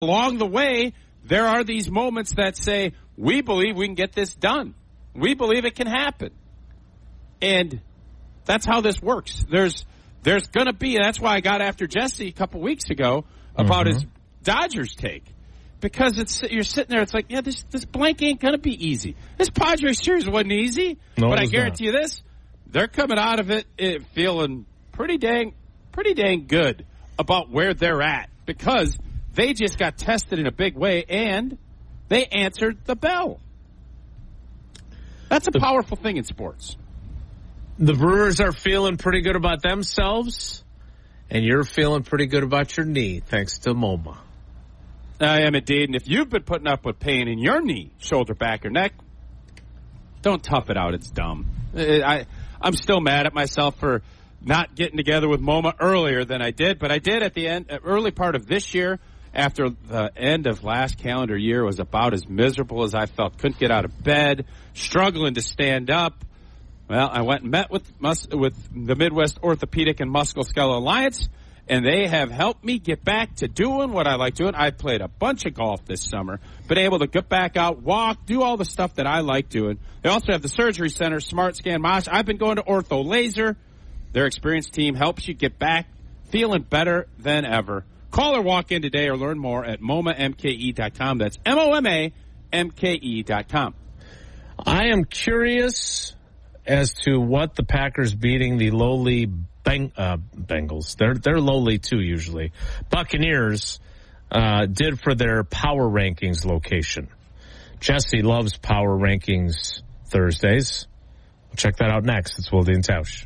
along the way, there are these moments that say, we believe we can get this done. We believe it can happen. And that's how this works. There's going to be, and that's why I got after Jesse a couple weeks ago about his Dodgers take. Because you're sitting there, it's like, yeah, this blank ain't going to be easy. This Padres series wasn't easy. No, but I guarantee you this, they're coming out of it feeling pretty dang good about where they're at. Because they just got tested in a big way, and they answered the bell. That's a powerful thing in sports. The Brewers are feeling pretty good about themselves, and you're feeling pretty good about your knee, thanks to MoMA. I am indeed, and if you've been putting up with pain in your knee, shoulder, back, or neck, don't tough it out. It's dumb. I'm still mad at myself for not getting together with MoMA earlier than I did, but I did at the early part of this year. After the end of last calendar year was about as miserable as I felt. Couldn't get out of bed, struggling to stand up. Well, I went and met with the Midwest Orthopedic and Musculoskeletal Alliance, and they have helped me get back to doing what I like doing. I played a bunch of golf this summer, been able to get back out, walk, do all the stuff that I like doing. They also have the Surgery Center, Smart Scan, Mosh. I've been going to Ortho Laser. Their experienced team helps you get back feeling better than ever. Call or walk in today or learn more at MoMaMKE.com. That's MoMaMKE.com. I am curious as to what the Packers beating the lowly Bengals, they're lowly too usually, Buccaneers did for their power rankings location. Jesse loves power rankings Thursdays. We'll check that out next. It's Wilde and Tausch.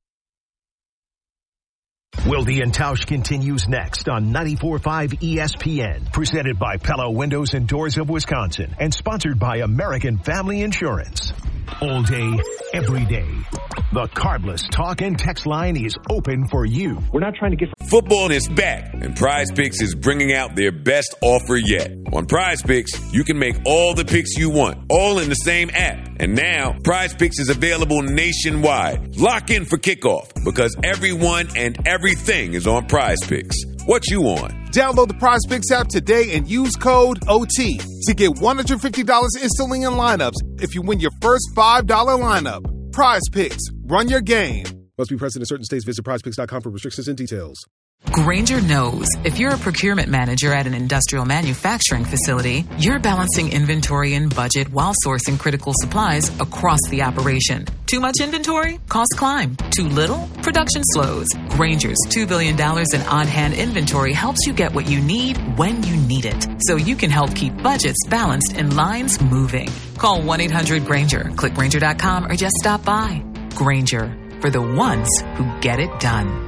Wilde and Tausch continues next on 94.5 ESPN, presented by Pella Windows and Doors of Wisconsin, and sponsored by American Family Insurance. All day, every day. The Cardless Talk and Text line is open for you. We're not trying to get... Football is back, and PrizePicks is bringing out their best offer yet. On PrizePicks, you can make all the picks you want, all in the same app. And now, PrizePicks is available nationwide. Lock in for kickoff, because everyone and everything is on PrizePicks. What you on? Download the PrizePicks app today and use code OT to get $150 instantly in lineups if you win your first $5 lineup. PrizePicks. Run your game. Must be present in certain states. Visit prizepicks.com for restrictions and details. Grainger knows if you're a procurement manager at an industrial manufacturing facility, you're balancing inventory and budget while sourcing critical supplies across the operation. Too much inventory? Costs climb. Too little? Production slows. Grainger's $2 billion in on-hand inventory helps you get what you need when you need it, so you can help keep budgets balanced and lines moving. Call 1-800-GRAINGER, click Grainger.com, or just stop by. Grainger, for the ones who get it done.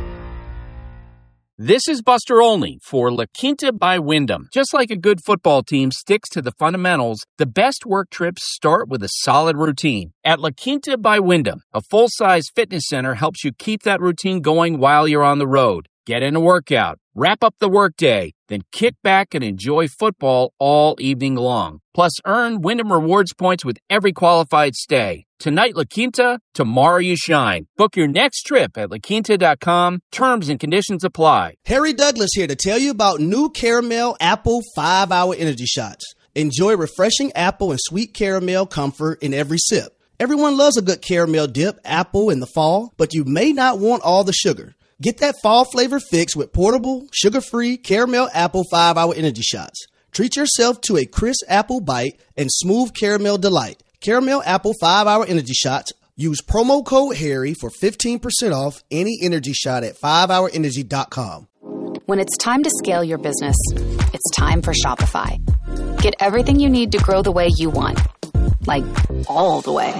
This is Buster Olney for La Quinta by Wyndham. Just like a good football team sticks to the fundamentals, the best work trips start with a solid routine. At La Quinta by Wyndham, a full-size fitness center helps you keep that routine going while you're on the road. Get in a workout, wrap up the workday, then kick back and enjoy football all evening long. Plus, earn Wyndham Rewards points with every qualified stay. Tonight, La Quinta, tomorrow you shine. Book your next trip at LaQuinta.com. Terms and conditions apply. Harry Douglas here to tell you about new Caramel Apple 5-Hour Energy Shots. Enjoy refreshing apple and sweet caramel comfort in every sip. Everyone loves a good caramel dip apple in the fall, but you may not want all the sugar. Get that fall flavor fix with portable, sugar-free Caramel Apple 5-Hour Energy Shots. Treat yourself to a crisp apple bite and smooth caramel delight. Caramel Apple 5-Hour Energy Shots. Use promo code HARRY for 15% off any energy shot at 5hourenergy.com. When it's time to scale your business, it's time for Shopify. Get everything you need to grow the way you want. Like, all the way.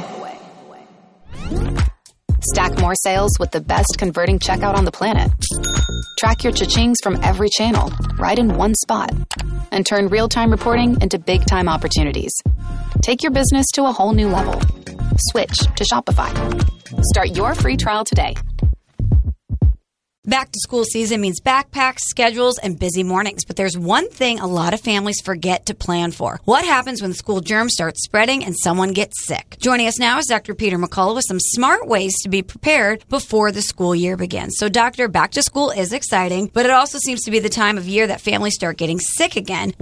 Stack more sales with the best converting checkout on the planet. Track your cha-chings from every channel, right in one spot. And turn real-time reporting into big-time opportunities. Take your business to a whole new level. Switch to Shopify. Start your free trial today Back to school season means backpacks, schedules, and busy mornings. But there's one thing a lot of families forget to plan for. What happens when school germs start spreading and someone gets sick? Joining us now is Dr. Peter McCullough with some smart ways to be prepared before the school year begins. So, Doctor, back to school is exciting, but it also seems to be the time of year that families start getting sick again.